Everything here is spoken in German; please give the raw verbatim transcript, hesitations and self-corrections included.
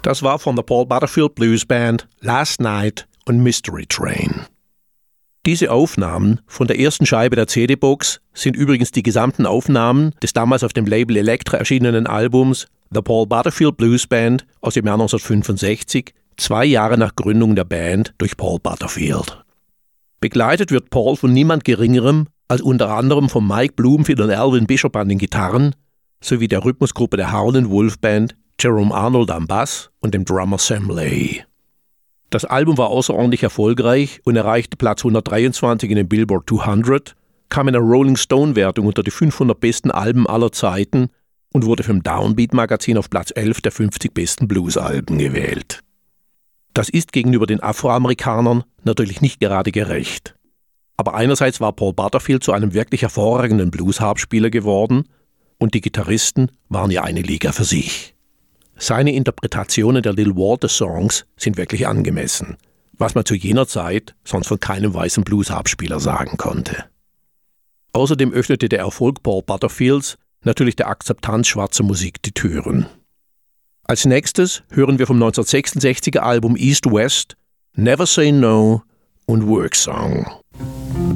Das war von der Paul Butterfield Blues Band Last Night und Mystery Train. Diese Aufnahmen von der ersten Scheibe der C D-Box sind übrigens die gesamten Aufnahmen des damals auf dem Label Elektra erschienenen Albums The Paul Butterfield Blues Band aus dem Jahr neunzehnhundertfünfundsechzig, zwei Jahre nach Gründung der Band durch Paul Butterfield. Begleitet wird Paul von niemand Geringerem als unter anderem von Mike Bloomfield und Alvin Bishop an den Gitarren sowie der Rhythmusgruppe der Howlin' Wolf Band Jerome Arnold am Bass und dem Drummer Sam Lay. Das Album war außerordentlich erfolgreich und erreichte Platz hundertdreiundzwanzig in den Billboard zweihundert, kam in der Rolling Stone-Wertung unter die fünfhundert besten Alben aller Zeiten und wurde vom Downbeat-Magazin auf Platz elf der fünfzig besten Blues-Alben gewählt. Das ist gegenüber den Afroamerikanern natürlich nicht gerade gerecht. Aber einerseits war Paul Butterfield zu einem wirklich hervorragenden Blues-Harpspieler geworden und die Gitarristen waren ja eine Liga für sich. Seine Interpretationen der Little Walter Songs sind wirklich angemessen, was man zu jener Zeit sonst von keinem weißen Blues-Harpspieler sagen konnte. Außerdem öffnete der Erfolg Paul Butterfields natürlich der Akzeptanz schwarzer Musik die Türen. Als nächstes hören wir vom neunzehnhundertsechsundsechziger Album East West Never Say No und Work Song.